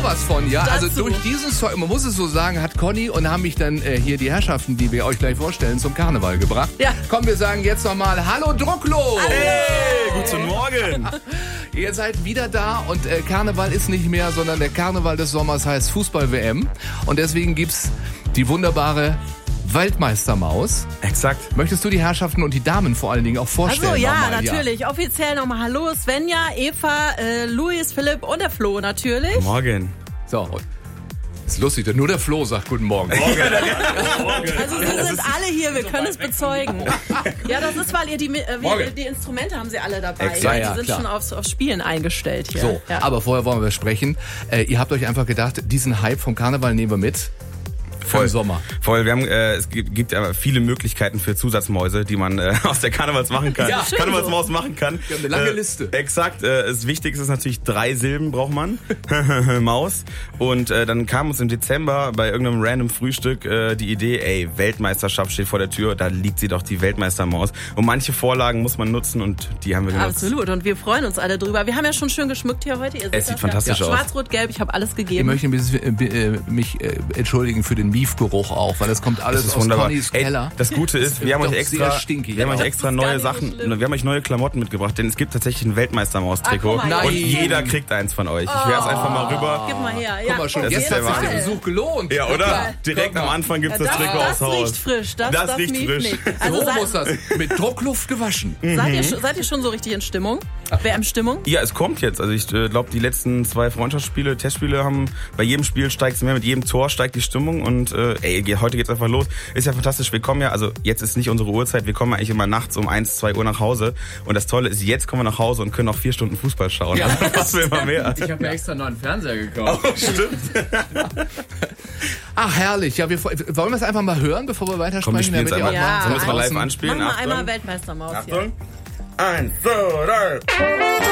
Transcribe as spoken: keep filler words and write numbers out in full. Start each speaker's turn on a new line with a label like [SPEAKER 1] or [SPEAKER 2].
[SPEAKER 1] sowas von, ja.
[SPEAKER 2] Dazu.
[SPEAKER 1] Also durch diesen Song, man muss es so sagen, hat Conny und haben mich dann äh, hier die Herrschaften, die wir euch gleich vorstellen, zum Karneval gebracht.
[SPEAKER 2] Ja.
[SPEAKER 1] Komm, wir sagen jetzt nochmal Hallo Drucklo!
[SPEAKER 3] Hey, guten Morgen.
[SPEAKER 1] Ihr seid wieder da und äh, Karneval ist nicht mehr, sondern der Karneval des Sommers heißt Fußball-W M. Und deswegen gibt's die wunderbare Weltmeistermaus.
[SPEAKER 3] Exakt.
[SPEAKER 1] Möchtest du die Herrschaften und die Damen vor allen Dingen auch vorstellen?
[SPEAKER 2] Also ja,
[SPEAKER 1] nochmal?
[SPEAKER 2] natürlich. Ja. Offiziell nochmal Hallo, Svenja, Eva, äh, Luis, Philipp und der Flo natürlich.
[SPEAKER 3] Morgen.
[SPEAKER 1] So, ist lustig, denn nur der Flo sagt Guten Morgen.
[SPEAKER 2] Also sie sind alle hier, wir können es bezeugen. Ja, das ist, weil ihr die, äh,
[SPEAKER 1] Morgen.
[SPEAKER 2] die Instrumente haben sie alle dabei.
[SPEAKER 1] Exakt,
[SPEAKER 2] ja, die
[SPEAKER 1] ja,
[SPEAKER 2] sind
[SPEAKER 1] klar.
[SPEAKER 2] schon aufs, aufs Spielen eingestellt hier.
[SPEAKER 1] So,
[SPEAKER 2] ja.
[SPEAKER 1] aber vorher wollen wir sprechen. Äh, ihr habt euch einfach gedacht, diesen Hype vom Karneval nehmen wir mit. Voll Sommer.
[SPEAKER 3] Voll. Wir haben, äh, es gibt, gibt aber viele Möglichkeiten für Zusatzmäuse, die man äh, aus der Karnevals machen kann.
[SPEAKER 1] Ja,
[SPEAKER 3] Karnevalsmaus machen kann.
[SPEAKER 1] Wir haben eine lange
[SPEAKER 3] äh,
[SPEAKER 1] Liste.
[SPEAKER 3] Exakt. Äh, das Wichtigste ist natürlich drei Silben braucht man. Maus. Und äh, dann kam uns im Dezember bei irgendeinem random Frühstück äh, die Idee, ey, Weltmeisterschaft steht vor der Tür, da liegt sie doch, die Weltmeistermaus. Und manche Vorlagen muss man nutzen und die haben wir genutzt.
[SPEAKER 2] Absolut. Und wir freuen uns alle drüber. Wir haben ja schon schön geschmückt hier heute. Ihr seht
[SPEAKER 3] Es sieht
[SPEAKER 2] das,
[SPEAKER 3] fantastisch
[SPEAKER 2] ja.
[SPEAKER 3] aus.
[SPEAKER 2] Schwarz, Rot, Gelb, ich habe alles
[SPEAKER 1] Ich
[SPEAKER 2] gegeben.
[SPEAKER 1] möchte ein bisschen, äh, mich äh, entschuldigen für den Miefgeruch auch, weil das kommt alles
[SPEAKER 3] Das ist
[SPEAKER 1] aus
[SPEAKER 3] wunderbar.
[SPEAKER 1] Connys
[SPEAKER 3] Ey,
[SPEAKER 1] Keller.
[SPEAKER 3] das Gute ist, wir haben
[SPEAKER 1] Doch
[SPEAKER 3] euch extra,
[SPEAKER 1] sehr stinkig,
[SPEAKER 3] wir haben
[SPEAKER 1] aber
[SPEAKER 3] euch extra
[SPEAKER 2] das ist gar
[SPEAKER 3] neue
[SPEAKER 2] nicht so
[SPEAKER 3] Sachen,
[SPEAKER 2] schlimm.
[SPEAKER 3] wir haben euch neue Klamotten mitgebracht, denn es gibt tatsächlich ein Weltmeistermaus-Trikot
[SPEAKER 2] Ah, guck mal,
[SPEAKER 3] und
[SPEAKER 1] Nein.
[SPEAKER 3] jeder kriegt eins von euch. Ich werf's einfach mal rüber.
[SPEAKER 2] Gib mal her. Ja,
[SPEAKER 1] Guck mal, schon
[SPEAKER 3] Das
[SPEAKER 1] jetzt
[SPEAKER 3] ist
[SPEAKER 1] hat
[SPEAKER 3] der
[SPEAKER 1] sich der
[SPEAKER 3] Wahnsinn.
[SPEAKER 1] Besuch gelohnt.
[SPEAKER 3] Ja, oder?
[SPEAKER 2] Ja.
[SPEAKER 3] Direkt
[SPEAKER 1] Guck
[SPEAKER 3] am
[SPEAKER 1] mal.
[SPEAKER 3] Anfang gibt's
[SPEAKER 2] Ja,
[SPEAKER 3] das
[SPEAKER 2] das,
[SPEAKER 3] Trikot
[SPEAKER 2] das
[SPEAKER 3] aufs Haus.
[SPEAKER 2] riecht frisch. Das,
[SPEAKER 3] Das
[SPEAKER 2] das
[SPEAKER 3] riecht
[SPEAKER 2] mieft
[SPEAKER 3] frisch.
[SPEAKER 2] nicht.
[SPEAKER 1] So
[SPEAKER 2] Also
[SPEAKER 1] muss
[SPEAKER 2] seid,
[SPEAKER 1] das. Mit Druckluft gewaschen.
[SPEAKER 2] seid, ihr, schon- seid ihr schon so richtig in Stimmung? Wer in Stimmung?
[SPEAKER 3] Ja, es kommt jetzt. Also ich äh, glaube, die letzten zwei Freundschaftsspiele, Testspiele haben, bei jedem Spiel steigt es mehr, mit jedem Tor steigt die Stimmung und äh, ey, ge- heute geht's einfach los. Ist ja fantastisch. Wir kommen ja, also jetzt ist nicht unsere Uhrzeit, wir kommen eigentlich immer nachts um eins, zwei Uhr nach Hause und das Tolle ist, jetzt kommen wir nach Hause und können noch vier Stunden Fußball schauen.
[SPEAKER 1] Ja.
[SPEAKER 3] Also was will man mehr?
[SPEAKER 4] Ich habe mir extra einen neuen Fernseher gekauft.
[SPEAKER 3] Oh, stimmt.
[SPEAKER 1] Ach, herrlich. Ja, wir, wollen wir es einfach mal hören, bevor wir weitersprechen?
[SPEAKER 3] Komm, wir spielen es
[SPEAKER 1] damit ihr
[SPEAKER 3] einfach.
[SPEAKER 1] auch
[SPEAKER 2] Ja.
[SPEAKER 1] mal
[SPEAKER 3] Sollen wir es mal live
[SPEAKER 1] draußen-
[SPEAKER 3] anspielen?
[SPEAKER 2] Mach mal
[SPEAKER 3] Achtung.
[SPEAKER 2] einmal Weltmeistermaus hier.
[SPEAKER 3] Achtung. Eins, zwei, drei.